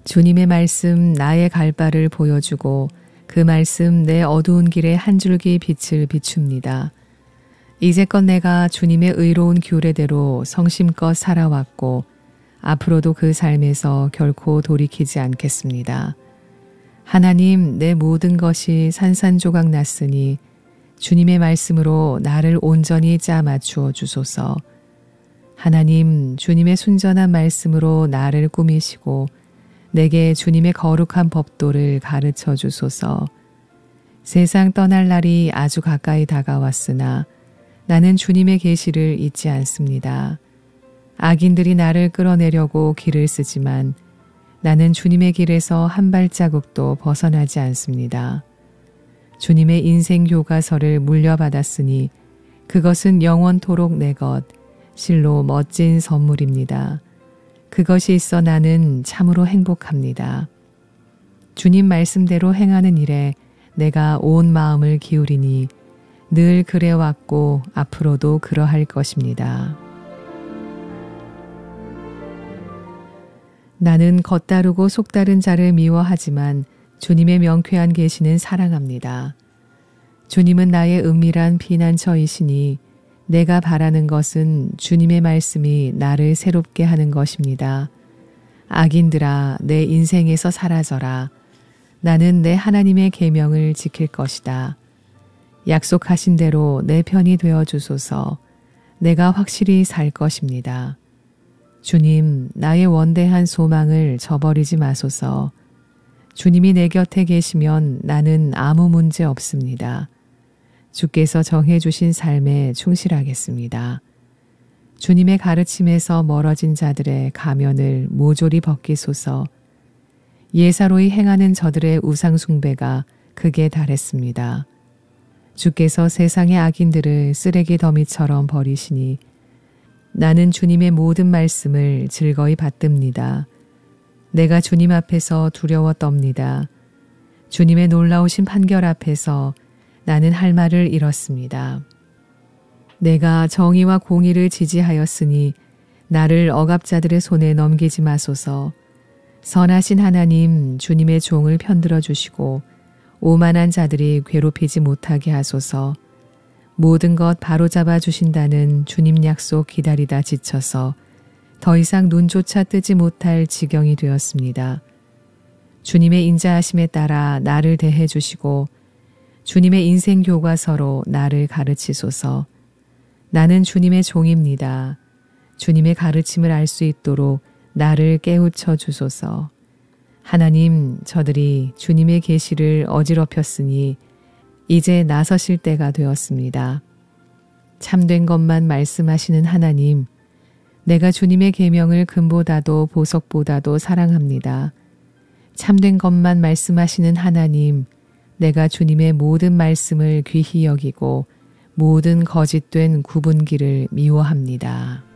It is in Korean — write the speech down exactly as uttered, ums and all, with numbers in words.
주님의 말씀 나의 갈 바를 보여주고 그 말씀 내 어두운 길에 한 줄기 빛을 비춥니다. 이제껏 내가 주님의 의로운 규례대로 성심껏 살아왔고 앞으로도 그 삶에서 결코 돌이키지 않겠습니다. 하나님, 내 모든 것이 산산조각 났으니 주님의 말씀으로 나를 온전히 짜 맞추어 주소서. 하나님, 주님의 순전한 말씀으로 나를 꾸미시고 내게 주님의 거룩한 법도를 가르쳐 주소서. 세상 떠날 날이 아주 가까이 다가왔으나 나는 주님의 계시를 잊지 않습니다. 악인들이 나를 끌어내려고 길을 쓰지만 나는 주님의 길에서 한 발자국도 벗어나지 않습니다. 주님의 인생 교과서를 물려받았으니 그것은 영원토록 내 것, 실로 멋진 선물입니다. 그것이 있어 나는 참으로 행복합니다. 주님 말씀대로 행하는 일에 내가 온 마음을 기울이니 늘 그래왔고 앞으로도 그러할 것입니다. 나는 겉다르고 속다른 자를 미워하지만 주님의 명쾌한 계시는 사랑합니다. 주님은 나의 은밀한 피난처이시니 내가 바라는 것은 주님의 말씀이 나를 새롭게 하는 것입니다. 악인들아, 내 인생에서 사라져라. 나는 내 하나님의 계명을 지킬 것이다. 약속하신 대로 내 편이 되어 주소서. 내가 확실히 살 것입니다. 주님, 나의 원대한 소망을 저버리지 마소서. 주님이 내 곁에 계시면 나는 아무 문제 없습니다. 주께서 정해주신 삶에 충실하겠습니다. 주님의 가르침에서 멀어진 자들의 가면을 모조리 벗기소서. 예사로이 행하는 저들의 우상숭배가 극에 달했습니다. 주께서 세상의 악인들을 쓰레기 더미처럼 버리시니 나는 주님의 모든 말씀을 즐거이 받듭니다. 내가 주님 앞에서 두려워 떱니다. 주님의 놀라우신 판결 앞에서 나는 할 말을 잃었습니다. 내가 정의와 공의를 지지하였으니 나를 억압자들의 손에 넘기지 마소서. 선하신 하나님, 주님의 종을 편들어 주시고 오만한 자들이 괴롭히지 못하게 하소서. 모든 것 바로잡아 주신다는 주님 약속 기다리다 지쳐서 더 이상 눈조차 뜨지 못할 지경이 되었습니다. 주님의 인자하심에 따라 나를 대해 주시고 주님의 인생 교과서로 나를 가르치소서. 나는 주님의 종입니다. 주님의 가르침을 알 수 있도록 나를 깨우쳐 주소서. 하나님, 저들이 주님의 계시를 어지럽혔으니 이제 나서실 때가 되었습니다. 참된 것만 말씀하시는 하나님, 내가 주님의 계명을 금보다도 보석보다도 사랑합니다. 참된 것만 말씀하시는 하나님, 내가 주님의 모든 말씀을 귀히 여기고 모든 거짓된 구분기를 미워합니다.